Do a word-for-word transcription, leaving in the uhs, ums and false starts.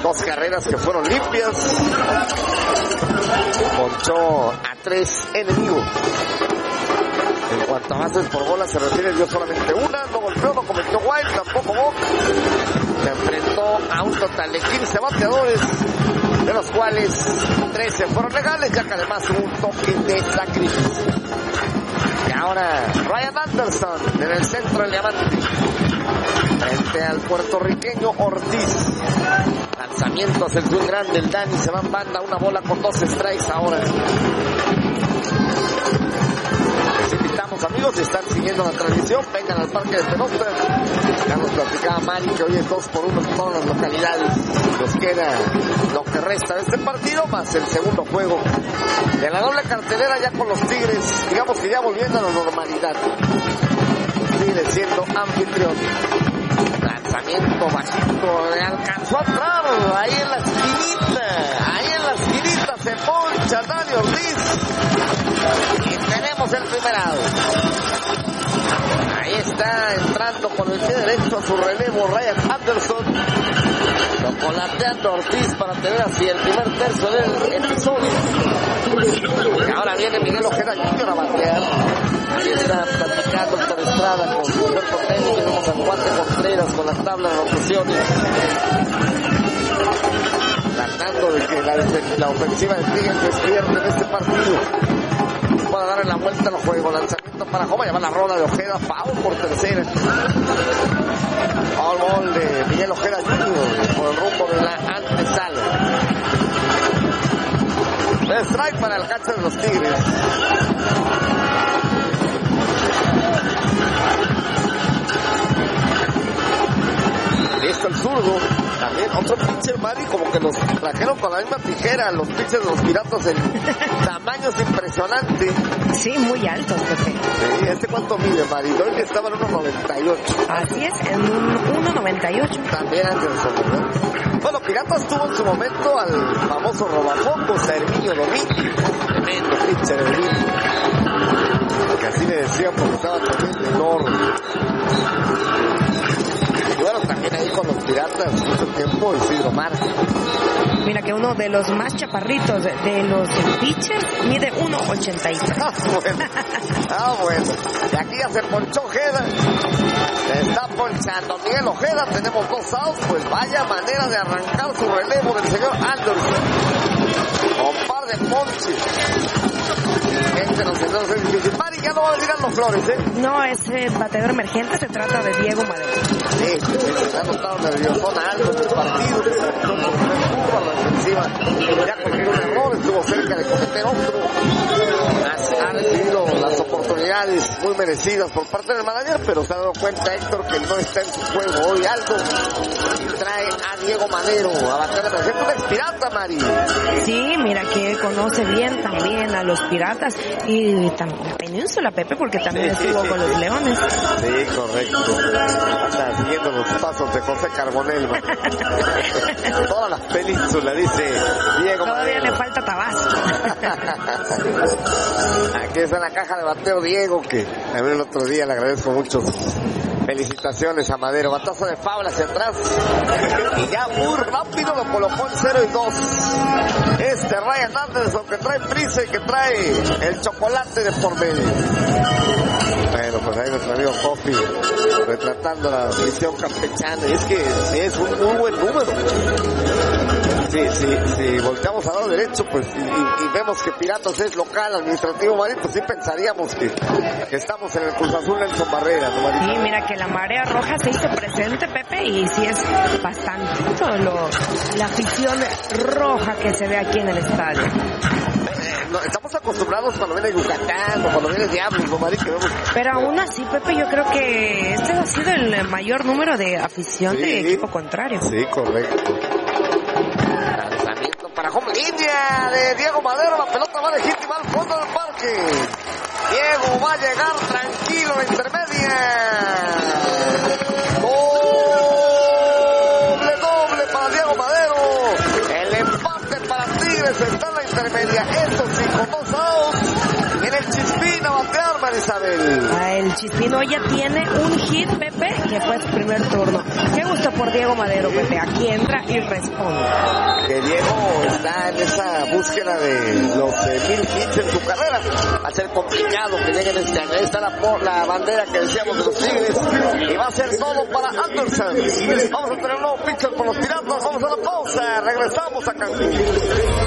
Dos carreras que fueron limpias. Ponchó a tres enemigos. En cuanto a bases por bola se refiere, dio solamente una, no golpeó, no cometió wild, tampoco walk. Se enfrentó a un total de quince bateadores, de los cuales trece fueron legales, ya que además hubo un toque de sacrificio. Y ahora Ryan Anderson en el centro del diamante, frente al puertorriqueño Ortiz. Lanzamientos, el swing grande, el Dani se va en banda, una bola con dos strikes ahora. Les invitamos, amigos, si están siguiendo la transmisión, vengan al parque de pelota. Ya nos platicaba Mari que hoy es dos por uno en todas las localidades. Nos queda lo que resta de este partido, más el segundo juego de la doble cartelera ya con los Tigres, digamos que ya volviendo a la normalidad. Tigres siendo anfitrión. Lanzamiento bajito, le alcanzó a entrar ahí en la esquinita, ahí en la esquinita se poncha Dani Ortiz y tenemos el primer out. Ahí está entrando con el pie derecho a su relevo Ryan Anderson, chocolateando a Ortiz para tener así el primer tercio del episodio. Y ahora viene Miguel Ojeda junior a batear. Ahí está platicando Héctor Estrada con su cuerpo técnico. Tenemos a Juan Contreras con las tablas de rotaciones, tratando de que la, la ofensiva de Tigres despierte en este partido, para darle la vuelta al juego. Lanzamiento para Joma, lleva la rola de Ojeda, foul por tercera. Foul ball de Miguel Ojeda junior por el rumbo de la antesala. Strike para el catcher de los Tigres. Listo el zurdo. También otro pitcher, Mari, como que los trajeron con la misma tijera. Los pitchers de los Piratas en tamaños impresionantes. Sí, muy altos, Pepe. Sí, ¿este cuánto mide, Mari? Hoy estaba en uno noventa y ocho. Así es, en uno noventa y ocho. También Anderson, ¿verdad? Bueno, Piratas tuvo en su momento al famoso robafocos, a Herminio Domínguez. Tremendo pitcher, Herminio. Que así le decían porque estaba también enorme. Y bueno, también ahí con los Piratas mucho tiempo Isidro Márquez. Mira que uno de los más chaparritos de los pitchers mide uno ochenta y tres. Ah, bueno. Ah, bueno. Y aquí ya se ponchó Ojeda. Se está ponchando Miguel Ojeda. Tenemos dos outs. Pues vaya manera de arrancar su relevo del señor Anderson. Con par de ponches. Gente, no sé, no sé, difícil. Mari, ya no va a venir a los Flores, ¿eh? No, es eh, bateador emergente. Se trata de Diego Madero. Sí, se ha notado nerviosona algo en el partido. A la ofensiva. Ya cometió un error. Estuvo cerca de cometer otro. Ha recibido las oportunidades muy merecidas por parte del manager, pero se ha dado cuenta Héctor que no está en su juego hoy algo. Y trae a Diego Madero a batear de emergente. Un ex pirata, Mari. Sí, mira que conoce bien también a los Piratas y también la península, Pepe, porque también sí, estuvo sí, con sí. los Leones. Sí, correcto. Anda siguiendo los pasos de José Carbonell. Todas las penínsulas, dice Diego Todavía Madero. le falta Tabasco. Aquí está en la caja de bateo Diego, que también el otro día le agradezco mucho. Felicitaciones a Madero. Batazo de foul hacia atrás. Y ya muy rápido lo colocó en cero y dos. Este Ryan Anderson que trae prisa y que trae el chocolate de por medio. Bueno, pues ahí nuestro amigo Coffee retratando la visión campechana. Y es que sí, es un muy buen número. Sí, sí, sí, volteamos al lado derecho, pues, y, y, y vemos que Piratas es local, administrativo, Mari, pues sí pensaríamos que, que estamos en el Cruz Azul Nelson Barrera, ¿no, Mari? Sí, mira que la marea roja se hizo presente, Pepe, y sí es bastante lo, la afición roja que se ve aquí en el estadio. Eh, no, estamos acostumbrados cuando viene Yucatán o cuando viene Diablos, ¿no, Mari? Que vemos, pero aún así, Pepe, yo creo que este ha sido el mayor número de afición sí, de equipo contrario. Sí, correcto. Para home línea de Diego Madero, la pelota va legítima al fondo del parque. Diego va a llegar tranquilo a la intermedia. Doble, doble para Diego Madero. El empate para Tigres está en la intermedia. Eso sí, con dos outs. Viene el Chispín a batear, Maris Abel. Ah, el Chispino ya tiene un hit, Pepe, que fue su primer turno. Qué gusto por Diego Madero, Pepe. Aquí entra y responde. Que Diego está en esa búsqueda de los eh, mil hits en su carrera. Va a ser complicado que lleguen este año. Ahí está la, la bandera que decíamos de los Tigres. Y va a ser todo para Anderson. Vamos a tener un nuevo pitcher por los Piratas. Vamos a la pausa. Regresamos a Cancún.